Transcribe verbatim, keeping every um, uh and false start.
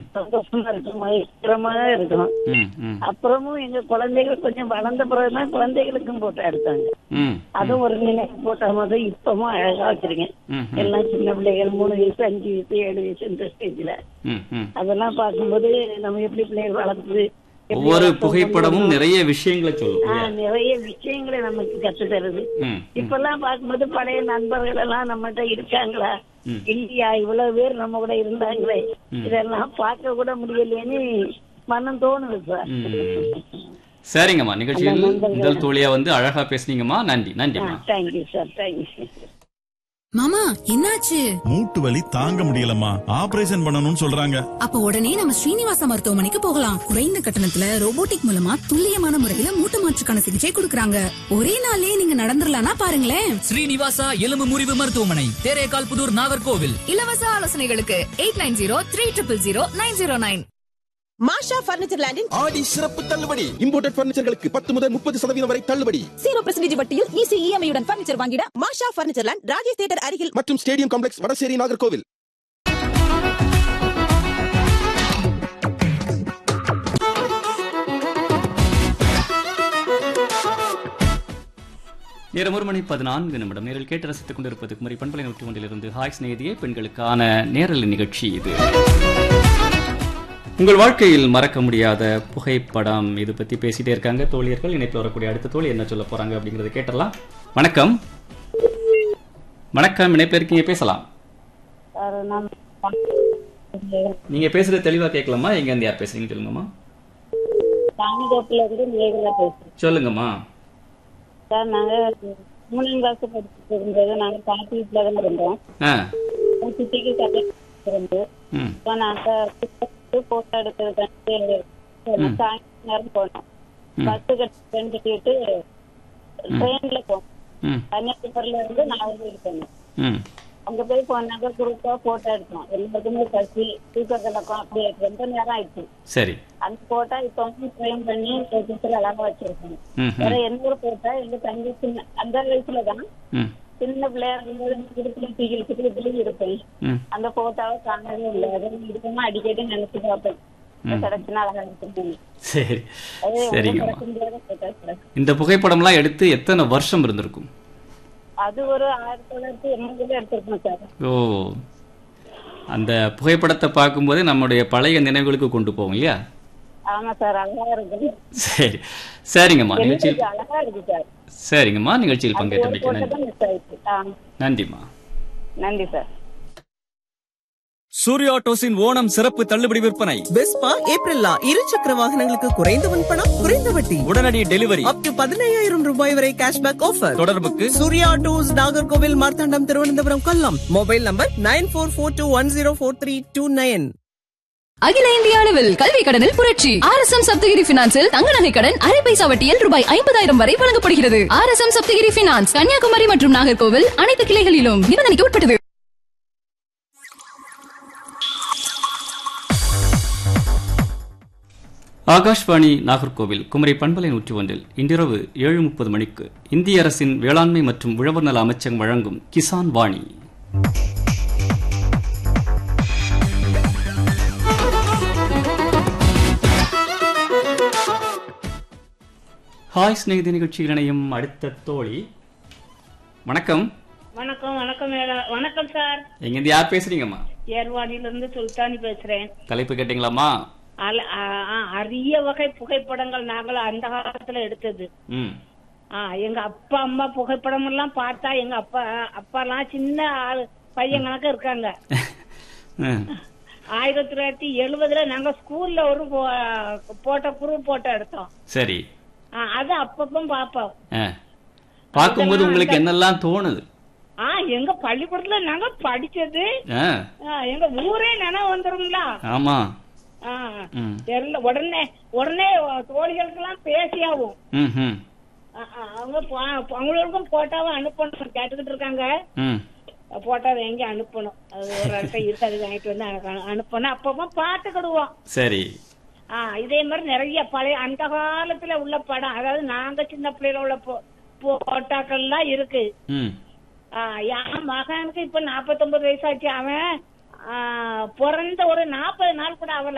சந்தோஷமா இருக்கும், மகிழ்ச்சிகரமா இருக்கும். ம், ம், அப்புறமும் எங்க குழந்தைகள் கொஞ்சம் வளர்ந்த பிறகுதான் குழந்தைகளுக்கும் போட்டோ எடுத்தாங்க. ம், அதுவும் ஒரு நினைவு போட்டோ மாதிரி இப்பவும் அழகா வச்சிருக்கேன். ம், ம், எல்லாம் சின்ன பிள்ளைகள் மூணு வயசு அஞ்சு வயசு ஏழு வயசு இந்த ஸ்டேஜ்ல ம், ம். அதெல்லாம் பார்க்கும்போது நம்ம எப்படி பிள்ளைகள் வளர்த்து எப்படி ஒவ்வொரு வளர்த்தோம் புகைப்படமும் கொண்டு நிறைய விஷயங்களை சொல்லும் ஆஹ் இல்லையா? நிறைய விஷயங்களை நமக்கு கத்து தருது. ம், ம், இப்பெல்லாம் பார்க்கும்போது பழைய நண்பர்கள் எல்லாம் நம்மகிட்ட இருக்காங்களா ம். இல்லையா, இவ்வளவு பேர் நம்ம கூட இருந்தாங்களே, ம். இதெல்லாம் பார்க்க கூட முடியலையேன்னு மனம் தோணுது சார். ம். சரிங்கம்மா, நிகழ்ச்சியில் முதல் தோழியா வந்து அழகா பேசுனீங்கம்மா. நன்றி, நன்றிம்மா. Thank you sir, thank you. மாமா என்னாச்சு? மூட்டு வலி தாங்க முடியலம்மா, ஆபரேஷன் பண்ணணும்னு சொல்றாங்க. அப்ப உடனே நம்ம ஸ்ரீனிவாசா மருத்துவமனைக்கு போகலாம். குறைந்த கட்டணத்துல ரோபோட்டிக் மூலமா துல்லியமான முறையில மூட்டு மாற்றுக்கான சிகிச்சை கொடுக்கறாங்க. ஒரே நாள்லயே நீங்க நடந்துடலாம்னா பாருங்களேன். ஸ்ரீனிவாசா எலும்பு முறிவு மருத்துவமனை, தேரேகால் புதூர், நாகர்கோவில். இலவச ஆலோசனைகளுக்கு eight nine zero three triple zero nine zero nine. மாஷா பர்னிச்சர் லேண்டில் ஆடி சிறப்பு தள்ளுபடி. இம்போர்ட்டட் பர்னிச்சர்களுக்கு பத்து முதல் முப்பது சதவீதம் வரை தள்ளுபடி. ஜீரோ பர்சன்டேஜ் வட்டியில் ஈஸி இஎம்ஐ உடன் பர்னிச்சர் வாங்கிட மாஷா பர்னிச்சர் லேண்ட், ராஜேஷ் தியேட்டர் அருகில் மற்றும் ஸ்டேடியம் காம்ப்ளெக்ஸ், வடசேரி, நாகர்கோவில். நேரம் ஒரு மணி பதினான்கு நிமிடம். நேரில் கேட்டு ரசித்துக் கொண்டிருப்பது குமரி பண்பலை நூற்றி ஒன்றிலிருந்து ஹாய் சிநேகிதியே பெண்களுக்கான நேரல் நிகழ்ச்சி இது. உங்கள் வாழ்க்கையில் மறக்க முடியாத புகைப்படம், இது பத்தி பேசிட்டே இருக்காங்க தோழியர்கள். இணைப்பில் வரக்கூடிய அடுத்த தோழி என்ன சொல்ல போறாங்க அப்படிங்கறத கேட்டலாம். வணக்கம். வணக்கம், இணைப்பில் இருக்கீங்க, பேசலாம். நீங்க பேசுறது தெளிவா கேட்கலாமா? எங்க இருந்து யார் பேசுறீங்க சொல்லுங்கம்மா. சொல்லுங்கம்மா. சார், நாங்க மூணாம் கிளாஸ் படிச்சுட்டு இருந்தது, நாங்க பாட்டி வீட்டுல தான் இருந்தோம். சிட்டிக்கு இருந்து நாங்க போட்டோ எடுக்கிறதுக்கு சாயங்காலம் நேரம் போனோம். பஸ் கட்டிட்டு ட்ரெயின்ல போனோம். கன்னியாகுமரியில இருந்து நாகர்கோவில் போனோம். அங்க போய் போனாங்க, குரூப்பா போட்டோ எடுத்தோம். எல்லாருக்குமே பசி, தூக்க கலக்கம், அப்படி ரொம்ப நேரம் ஆயிடுச்சு. சரி. அந்த போட்டோ இப்ப வந்து ட்ரெயின் பண்ணி அழகா வச்சிருக்கோம். வேற எந்த ஒரு போட்டோ எங்க தங்கி சின்ன அந்த வயசுலதான் சின்ன பிள்ளையா இருக்கும்போது இடுப்புல தீக்கிட்டு இதுலயும் இருப்பேன். அந்த போட்டோவை காணவே இல்லை. அதெல்லாம் இருக்கமா அடிக்கடி நினைச்சு பார்ப்பேன். கிடைச்சுன்னா அழகா இருக்கும். சரி, சரிங்கம்மா. இந்த புகைப்படம் எல்லாம் எடுத்து எத்தனை வருஷம் இருந்திருக்கும்? அது ஒரு ஆயிரத்தி தொள்ளாயிரத்தி எண்பதுல எடுத்திருக்கோம் சார். ஓ, அந்த புகைப்படத்தை பார்க்கும்போது நம்முடைய பழைய நினைவுகளுக்கு கொண்டு போவோம் இல்லையா? ஆமா சார், அழகா இருக்கு. சரி, சரிங்கம்மா. நிகழ்ச்சியில் அழகா இருக்கு சார். சரிங்கம்மா, நிகழ்ச்சியில் பங்கேற்றமைக்கு நன்றி. நன்றிம்மா. நன்றி சார். சூர்யா ஆட்டோஸின் ஓணம் சிறப்பு தள்ளுபடி விற்பனை. வெஸ்பா ஏப்ரல்லா இரு சக்கர வாகனங்களுக்கு குறைந்த முன்பணம், குறைந்த வட்டி, உடனடி டெலிவரி, அப் டு பதினையாயிரம் ரூபாய் வரை கேஷ்பேக் ஆஃபர். தொடர்புக்கு Surya autos, Nagercoil, Marthandam, Thiruvananthapuram, Kollam. Mobile number nine four four two one zero four three two nine. அகில இந்திய அளவில் கல்வி கடனில் புரட்சி. ஆர் எஸ் எம் சப்தகிரி பினான்சில் தங்க நகை கடன் அரை பைசா வட்டியில் ரூபாய் ஐம்பதாயிரம் வரை வழங்கப்படுகிறது. R S M Saptagiri finance, Kanyakumari மற்றும் நாகர்கோவில் அனைத்து கிளைகளிலும் நிபந்தனைக்கு உட்பட்டது. ஆகாஷ்வாணி நாகர்கோவில் குமரி பண்பலை நூற்றி ஒன்றில் இன்றிரவு ஏழு முப்பது மணிக்கு இந்திய அரசின் வேளாண்மை மற்றும் உழவர் நல அமைச்சகம் வழங்கும் கிசான் வாணி. ஹாய் ஸ்நேகிதி நிகழ்ச்சியில் இணையும் அடுத்த தோழி. வணக்கம். வணக்கம். வணக்கம் மேடம். வணக்கம் சார். எங்கிருந்து யார் பேசுறீங்கம்மா? ஏர்வாடியில இருந்து சுல்தானி பேசுறேன். தலைப்பு கேட்டீங்களாமா? அரிய வகை புகைப்படங்கள் நாங்கள் அந்த காலத்துல எடுத்தது. எங்க அப்பா அம்மா புகைப்படம் எல்லாம் பார்த்தா எங்க அப்பா அப்பா எல்லாம் சின்ன ஆளு பையன் கணக்கு இருக்காங்க. ஆயிரத்தி தொள்ளாயிரத்தி எழுபதுல நாங்க ஸ்கூல்ல ஒரு போட்டோ குரூப் போட்டோ எடுத்தோம். சரி. அது அப்பப்ப பாப்போம். பார்க்கும்போது உங்களுக்கு என்னெல்லாம் தோணுது? ஆஹ் எங்க பள்ளிக்கூடத்துல நாங்க படிச்சது, எங்க ஊரே நினைவு வந்துருங்களா? ஆமா. உடனே உடனே தோழிகளுக்கு எல்லாம் பேசியாவும் அவங்க அவங்களுக்கும் போட்டாவை அனுப்பணும் கேட்டுக்கிட்டு இருக்காங்க. போட்டாவை எங்க அனுப்பணும், அது ஒரு அட்டை இருக்கு, அது வாங்கிட்டு வந்து அனுப்பணும். அப்பப்போ பாத்துக்கிடுவோம். சரி. ஆஹ் இதே மாதிரி நிறைய பழைய அந்த காலத்துல உள்ள படம், அதாவது நாங்க சின்ன பிள்ளைல உள்ள போட்டாக்கள் எல்லாம் இருக்கு. ஆஹ் என் மகனுக்கு இப்ப நாப்பத்தி ஒன்பது வயசாச்சு. அவன் பிறந்த ஒரு நாற்பது நாள் கூட அவள்